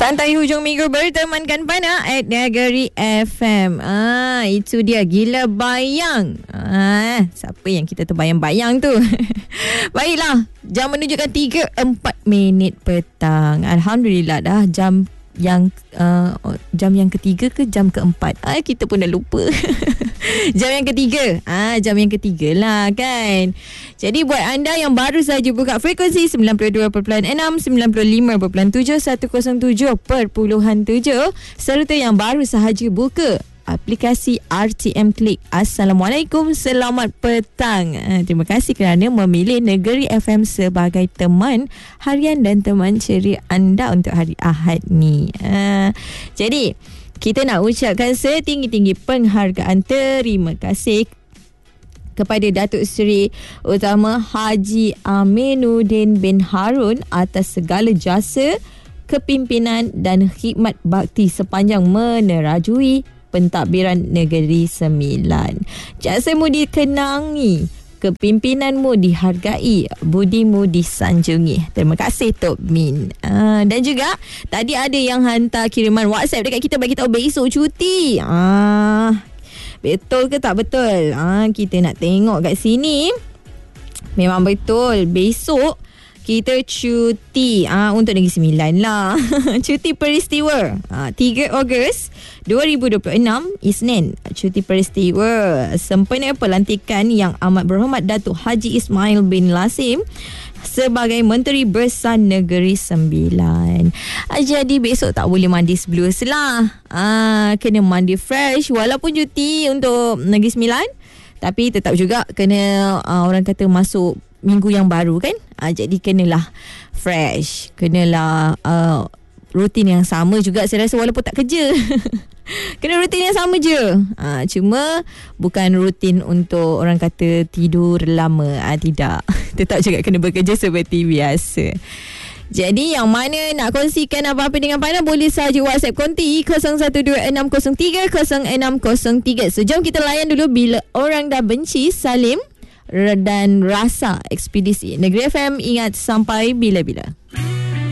Santai hujung minggu bertemankan Pana at Negeri FM. Itu dia gila bayang. Siapa yang kita terbayang-bayang tu? Baiklah, jam menunjukkan 3:04 petang. Alhamdulillah dah jam yang ketiga ke jam keempat. Kita pun dah lupa. Jam yang ketiga. Jam yang ketiga lah kan. Jadi buat anda yang baru saja buka frekuensi 92.6, 95.7, 107.7 serta yang baru sahaja buka aplikasi RTM Klik. Assalamualaikum, selamat petang. Terima kasih kerana memilih Negeri FM sebagai teman harian dan teman ceria anda untuk hari Ahad ni. Jadi kita nak ucapkan setinggi-tinggi penghargaan terima kasih kepada Datuk Seri Utama Haji Aminuddin bin Harun atas segala jasa, kepimpinan dan khidmat bakti sepanjang menerajui pentadbiran Negeri Sembilan. Jasamu dikenangi, kepimpinanmu dihargai, budimu disanjungi. Terima kasih Tok Min. Dan juga tadi ada yang hantar kiriman WhatsApp dekat kita bagi tahu besok cuti. Betul ke tak betul? Kita nak tengok kat sini. Memang betul. Besok kita cuti untuk Negeri Sembilan lah. Cuti peristiwa 3 Ogos 2026 Isnin. Cuti peristiwa sempena pelantikan Yang Amat Berhormat Datuk Haji Ismail bin Lasim sebagai Menteri Besar Negeri Sembilan. Jadi besok tak boleh mandi sebelus lah. Kena mandi fresh walaupun cuti untuk Negeri Sembilan, tapi tetap juga kena orang kata masuk minggu yang baru kan. Jadi kenalah fresh, kenalah rutin yang sama juga. Saya rasa walaupun tak kerja kena rutin yang sama je. Cuma bukan rutin untuk orang kata tidur lama. Tidak. Tetap juga kena bekerja seperti biasa. Jadi yang mana nak kongsikan apa-apa dengan Pana, boleh sahaja WhatsApp konti 0126030603. Sejam kita layan dulu Bila Orang Dah Benci, Salim dan Rasa Ekspedisi. Negeri FM, ingat sampai bila-bila.